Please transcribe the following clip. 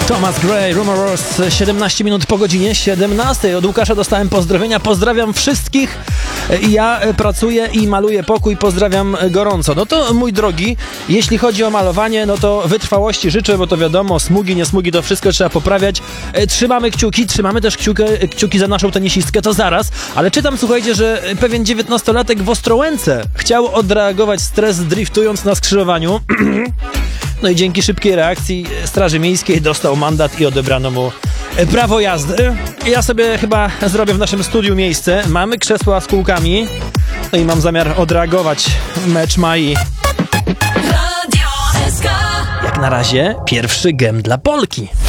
Thomas Gray, Rumors, 17 minut po godzinie 17. Od Łukasza dostałem pozdrowienia. Pozdrawiam wszystkich. Ja pracuję i maluję pokój. Pozdrawiam gorąco. No to mój drogi, jeśli chodzi o malowanie, no to wytrwałości życzę, bo to wiadomo, smugi, nie smugi, to wszystko trzeba poprawiać. Trzymamy kciuki, trzymamy też kciuki za naszą tenisistkę, to zaraz. Ale czytam, słuchajcie, że pewien 19-latek w Ostrołęce chciał odreagować stres driftując na skrzyżowaniu. No i dzięki szybkiej reakcji Straży Miejskiej dostał mandat i odebrano mu prawo jazdy. Ja sobie chyba zrobię w naszym studiu miejsce. Mamy krzesła z kółkami. No i mam zamiar odreagować mecz Mai. Jak na razie pierwszy gem dla Polki.